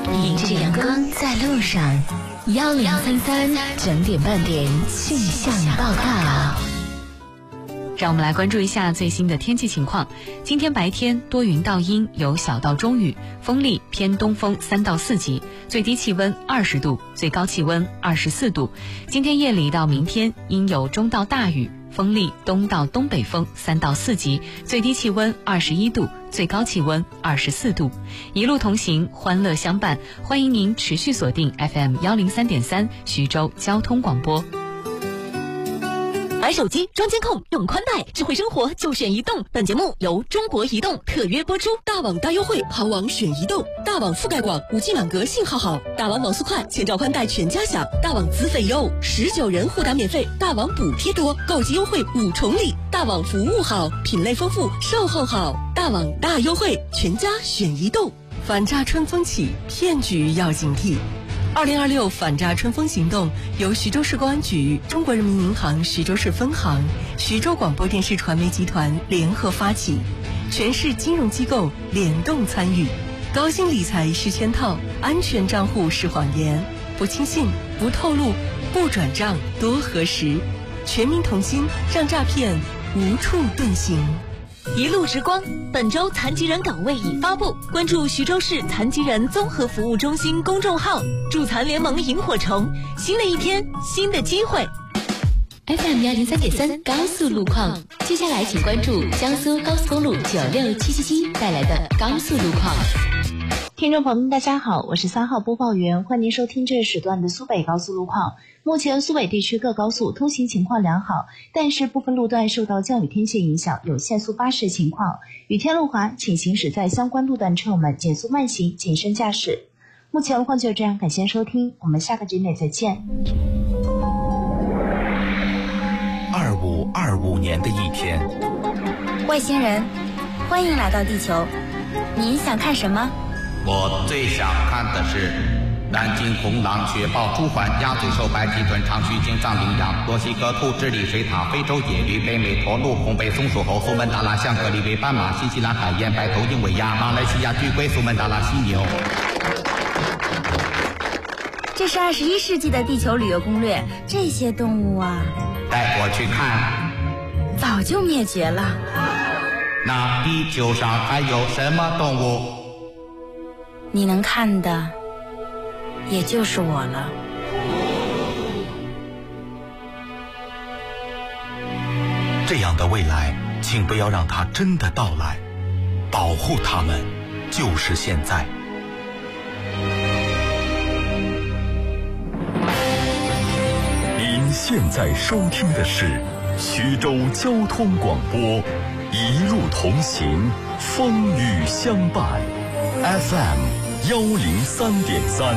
迎着阳光在路上，1033整点半点气象报告。 让我们来关注一下最新的天气情况。今天白天多云到阴，有小到中雨，风力偏东风3到4级，最低气温20度，最高气温24度。今天夜里到明天阴有中到大雨，风力东到东北风3到4级，最低气温21度，最高气温24度。一路同行，欢乐相伴，欢迎您持续锁定 FM103.3 徐州交通广播。 买手机装监控用宽带，智慧生活就选移动。本节目由中国移动特约播出。大网大优惠，行网选移动。大网覆盖广，5G 满格，信号好。大网网速快，千兆宽带全家享。大网资费优，19人互打免费。大网补贴多，购机优惠5重礼。大网服务好，品类丰富，售后好。大网大优惠，全家选移动。反诈春风起，骗局要警惕。2026反诈春风行动由徐州市公安局、中国人民银行徐州市分行、徐州广播电视传媒集团联合发起，全市金融机构联动参与。高薪理财是圈套，安全账户是谎言，不轻信，不透露，不转账，多核实。全民同心，让诈骗无处遁形。一路之光，本周残疾人岗位已发布，关注徐州市残疾人综合服务中心公众号，助残联盟萤火虫，新的一天，新的机会。 FM103.3高速路况，接下来请关注江苏高速公路96777带来的高速路况。 听众朋友们大家好，我是3号播报员，欢迎您收听这时段的苏北高速路况。目前苏北地区各高速通行情况良好，但是部分路段受到降雨天气影响，有限速巴士情况。雨天路滑，请行驶在相关路段车友们减速慢行，谨慎驾驶。目前路况就这样，感谢收听，我们下个节目再见。 2525年的一天， 外星人，欢迎来到地球，您想看什么？ 我最想看的是南京红狼、雪豹、朱鹮、鸭嘴兽、白鳍豚、长须鲸、藏羚羊、墨西哥兔、智利水獭、非洲野驴、北美驼鹿、红背松鼠猴、苏门答腊象、格里维斑马、新西兰海燕、白头鹰尾鸭、马来西亚巨龟、苏门答腊犀牛。 这是21世纪的地球旅游攻略，这些动物啊， 带我去看。 早就灭绝了。 那地球上还有什么动物？ 你能看的也就是我了。 这样的未来，请不要让它真的到来，保护它们就是现在。 您现在收听的是徐州交通广播，一路同行，风雨相伴。FM103.3。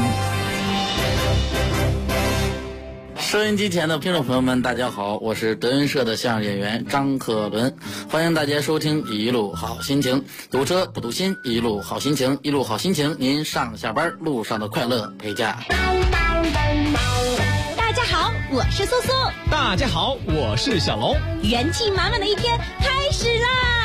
收音机前的听众朋友们，大家好，我是德云社的相声演员张可伦，欢迎大家收听一路好心情，堵车不堵心，一路好心情，一路好心情，您上下班路上的快乐陪驾。 大家好，我是苏苏。 大家好，我是小龙。 元气满满的一天开始啦！